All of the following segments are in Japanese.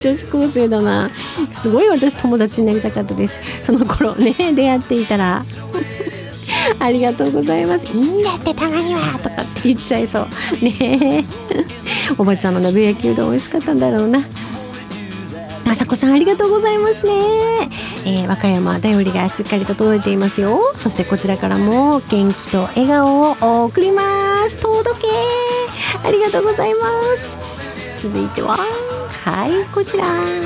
女子高生だな。すごい私友達になりたかったです、その頃ね、出会っていたらありがとうございます。いいんだってたまにはとかって言っちゃいそうね。おばちゃんの鍋焼きうどん美味しかったんだろうな。まさこさんありがとうございますね。和歌山便りがしっかりと届いていますよ。そしてこちらからも元気と笑顔を送ります。届け、ありがとうございます。続いてははいこちら、チャー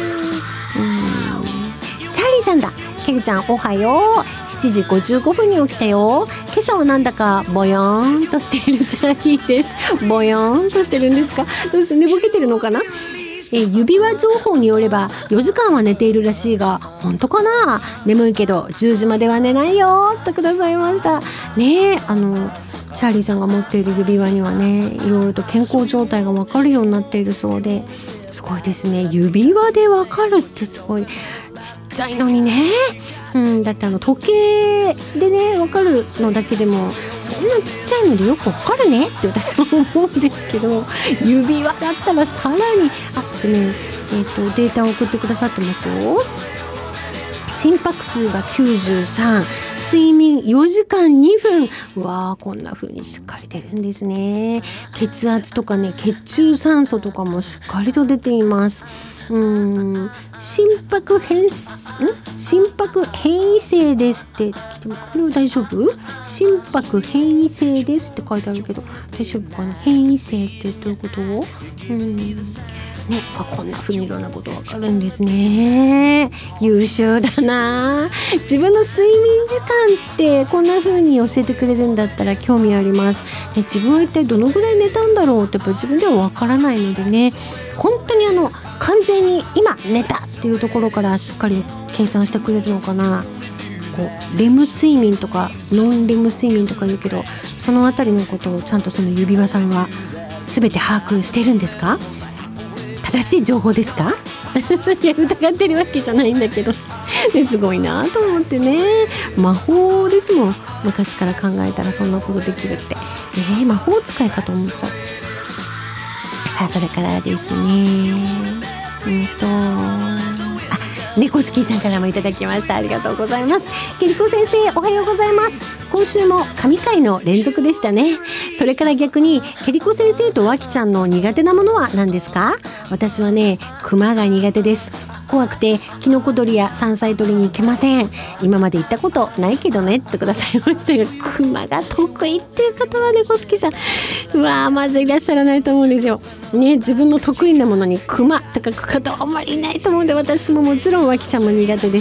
リーさんだ。ケルちゃんおはよう。7時55分に起きたよ。今朝はなんだかボヨーンとしているチャーリーです。ボヨーンとしてるんですか。どうして寝ぼけてるのかな。指輪情報によれば4時間は寝ているらしいが本当かな。眠いけど10時までは寝ないよとくださいましたね。チャーリーさんが持っている指輪にはね、いろいろと健康状態が分かるようになっているそうで、すごいですね。指輪で分かるってすごい。ちっちゃいのにね、だって時計でね分かるのだけでもそんなちっちゃいのでよく分かるねって私は思うんですけど、指輪だったらさらにでね、データを送ってくださってますよ。心拍数が93、睡眠4時間2分。わあ、こんな風にしっかり出るんですね。血圧とかね、血中酸素とかもしっかりと出ています。心拍変異性ですって来ても、これは大丈夫？心拍変異性ですって書いてあるけど大丈夫かな。変異性ってどういうこと？ね、こんな風にいろんなことわかるんですね。優秀だな。自分の睡眠時間ってこんな風に教えてくれるんだったら興味あります、自分は一体どのぐらい寝たんだろうってやっぱり自分ではわからないのでね、本当に完全に今寝たっていうところからしっかり計算してくれるのかな。レム睡眠とかノンレム睡眠とか言うけど、そのあたりのことをちゃんとその指輪さんは全て把握してるんですか？正しい情報ですか？いや疑ってるわけじゃないんだけどすごいなと思ってね。魔法ですもん。昔から考えたらそんなことできるって、魔法使いかと思っちゃう。さあそれからですね、猫好きさんからもいただきました。ありがとうございます。ケリコ先生おはようございます。今週も神回の連続でしたね。それから逆にケリコ先生とワキちゃんの苦手なものは何ですか？私はね、クマが苦手です。怖くてキノコ採りや山菜採りに行けません。今まで行ったことないけどねってくださいましたが、クマが得意っていう方は猫好きさんまずいらっしゃらないと思うんですよね。自分の得意なものにクマって書く方はあんまりいないと思うんで、私ももちろんワキちゃんも苦手です。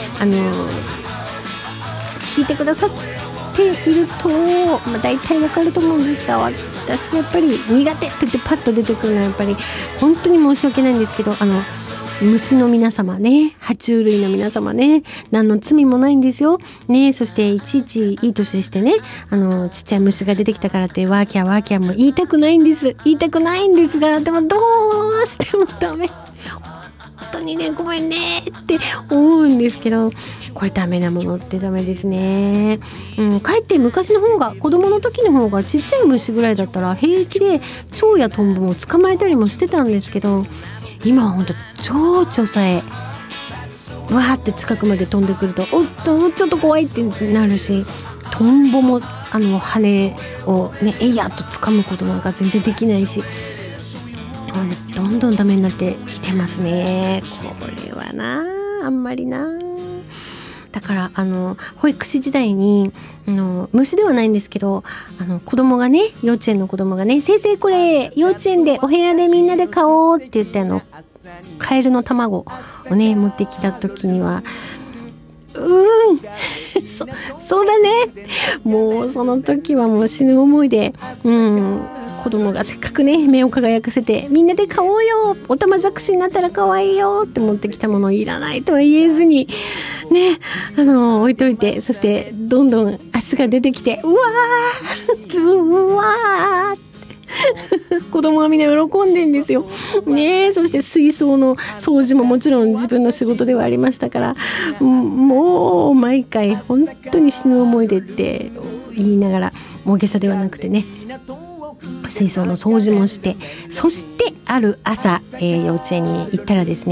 聞いてくださっていると、大体わかると思うんですが、私やっぱり苦手と言ってパッと出てくるのはやっぱり本当に申し訳ないんですけど、虫の皆様ね、爬虫類の皆様ね、何の罪もないんですよね。そしていちいちいい年してね、ちっちゃい虫が出てきたからってワーキャーワーキャーも言いたくないんですが、でもどうしてもダメ、本当にねごめんねって思うんですけど、これダメなものってダメですね。かえって昔の方が、子供の時の方がちっちゃい虫ぐらいだったら平気で蝶やトンボも捕まえたりもしてたんですけど、今はほんと蝶々さえわーって近くまで飛んでくるとちょっと怖いってなるし、トンボも羽をねえいやっと掴むことなんか全然できないし、どんどんダメになってきてますね。これはあんまりだから保育士時代に虫ではないんですけど、子供がね、幼稚園の子供がね、先生これ幼稚園でお部屋でみんなで買おうって言ってカエルの卵をね持ってきた時にはそうだね、もうその時はもう死ぬ思いで、子供がせっかくね目を輝かせてみんなで買おうよ、おたまじゃくしになったら可愛いよって持ってきたものをいらないとは言えずにね、置いといて、そしてどんどん足が出てきてうわー子供はみんな喜んでんですよね。そして水槽の掃除ももちろん自分の仕事ではありましたから、もう毎回本当に死ぬ思いでって言いながら、大げさではなくてね、 水槽の掃除もして、そしてある朝、幼稚園に行ったらですね、